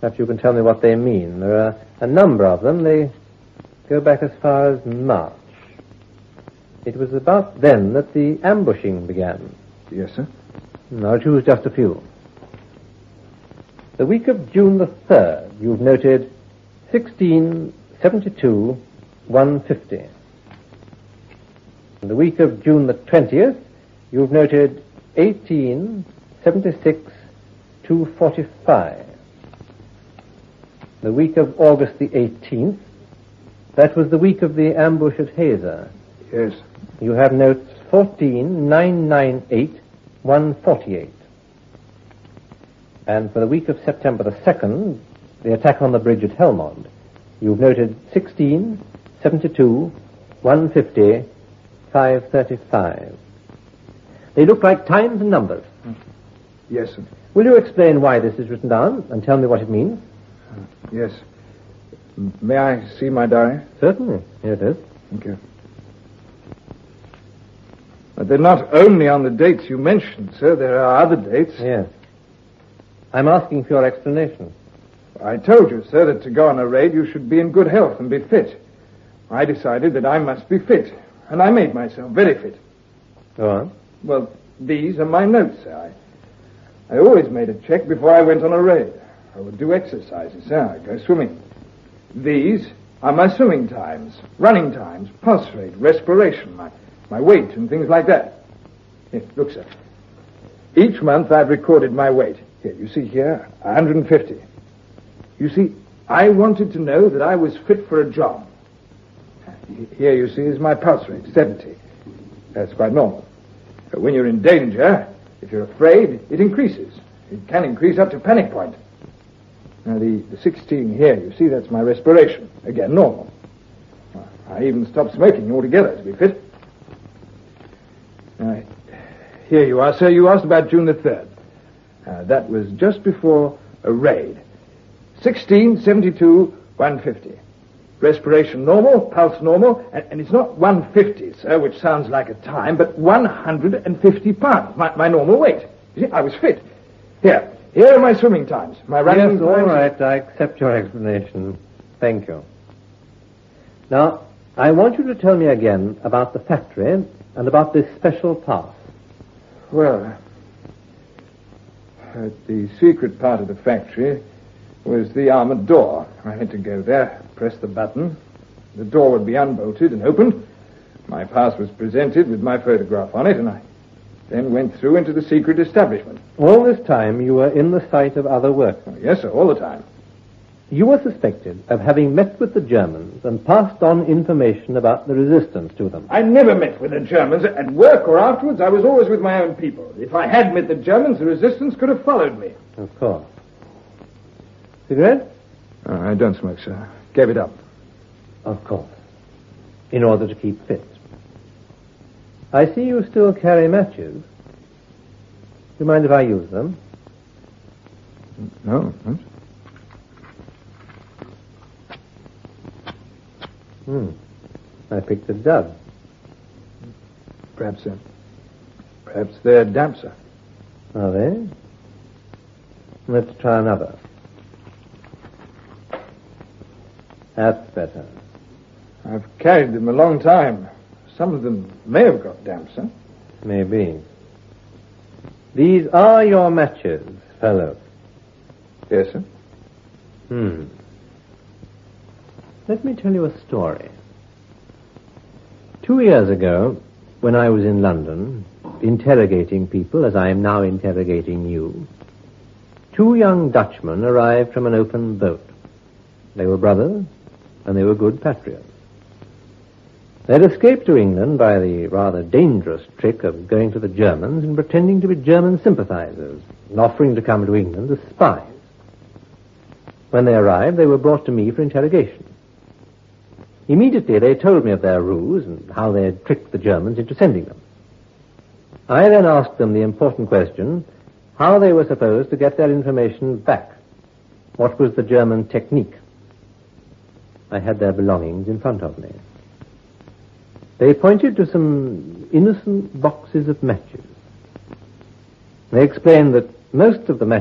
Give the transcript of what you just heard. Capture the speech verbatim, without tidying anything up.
Perhaps you can tell me what they mean. There are a number of them. They go back as far as March. It was about then that the ambushing began. Yes, sir. I'll choose just a few. The week of June the third, you've noted sixteen seventy-two one fifty. In the week of June the twentieth, you've noted eighteen seventy-six two forty-five. The week of August the eighteenth, that was the week of the ambush at Hazer. Yes. You have notes fourteen nine ninety-eight one forty-eight. And for the week of September the second, the attack on the bridge at Helmond, you've noted sixteen seventy-two one fifty five thirty-five. They look like times and numbers. Yes, sir. Will you explain why this is written down and tell me what it means? Uh, yes. M- May I see my diary? Certainly. Here it is. Thank you. But they're not only on the dates you mentioned, sir. There are other dates. Yes. I'm asking for your explanation. I told you, sir, that to go on a raid you should be in good health and be fit. I decided that I must be fit, and I made myself very fit. Go on. Well, these are my notes, sir. I, I always made a check before I went on a raid. I would do exercises, sir. I'd go swimming. These are my swimming times, running times, pulse rate, respiration, my, my weight, and things like that. Here, look, sir. Each month I've recorded my weight. Here, you see here, one hundred fifty. You see, I wanted to know that I was fit for a job. Here, you see, is my pulse rate, seventy. That's quite normal. But when you're in danger, if you're afraid, it increases. It can increase up to panic point. Now, the, the sixteen here, you see, that's my respiration. Again, normal. I even stopped smoking altogether to be fit. Now, here you are, sir. You asked about June the third. Uh, that was just before a raid. sixteen seventy-two one fifty. Respiration normal, pulse normal, and, and it's not one fifty, sir, which sounds like a time, but one hundred fifty pounds, my, my normal weight. You see, I was fit. Here, here are my swimming times, my running Yes, times. all right, I accept your explanation. Thank you. Now, I want you to tell me again about the factory and about this special pass. Well, uh, the secret part of the factory was the armored door. I had to go there, press the button. The door would be unbolted and opened. My pass was presented with my photograph on it, and I then went through into the secret establishment. All this time you were in the sight of other workmen. Oh, yes, sir, all the time. You were suspected of having met with the Germans and passed on information about the resistance to them. I never met with the Germans. At work or afterwards, I was always with my own people. If I had met the Germans, the resistance could have followed me. Of course. Cigarette? Oh, I don't smoke, sir. Gave it up. Of course. In order to keep fit. I see you still carry matches. Do you mind if I use them? No, no. Hmm. I picked a dud. Perhaps, uh, perhaps they're damp, sir. Are they? Let's try another. That's better. I've carried them a long time. Some of them may have got damp, sir. Maybe. These are your matches, fellow. Yes, sir. Hmm. Let me tell you a story. Two years ago, when I was in London, interrogating people as I am now interrogating you, two young Dutchmen arrived from an open boat. They were brothers, and they were good patriots. They'd escaped to England by the rather dangerous trick of going to the Germans and pretending to be German sympathizers and offering to come to England as spies. When they arrived, they were brought to me for interrogation. Immediately, they told me of their ruse and how they had tricked the Germans into sending them. I then asked them the important question, how they were supposed to get their information back. What was the German technique? I had their belongings in front of me. They pointed to some innocent boxes of matches. They explained that most of the matches